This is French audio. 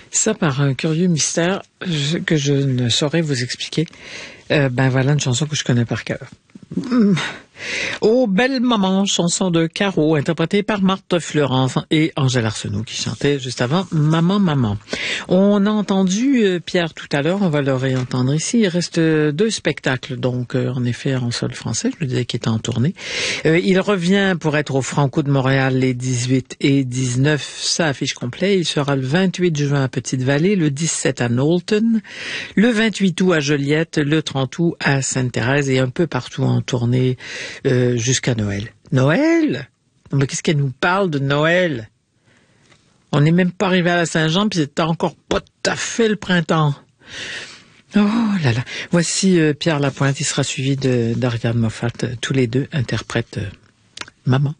Ça, par un curieux mystère que je ne saurais vous expliquer. Voilà une chanson que je connais par cœur. Oh, belle maman, chanson de Caro, interprétée par Marthe Fleurant et Angèle Arsenault qui chantait juste avant Maman, maman. On a entendu Pierre tout à l'heure, on va le réentendre ici. Il reste 2 spectacles, donc en effet en sol français, je le disais, qui est en tournée. Il revient pour être au Franco de Montréal les 18 et 19, ça affiche complet. Il sera le 28 juin à Petite-Vallée, le 17 à Knowlton, le 28 août à Joliette, le 30 août à Sainte-Thérèse et un peu partout en tournée jusqu'à Noël. Noël? Mais qu'est-ce qu'elle nous parle de Noël? On n'est même pas arrivé à la Saint-Jean, puis c'est encore pas tout à fait le printemps. Oh là là. Voici Pierre Lapointe, il sera suivi d'Ariane Moffat. Tous les deux interprètent Maman.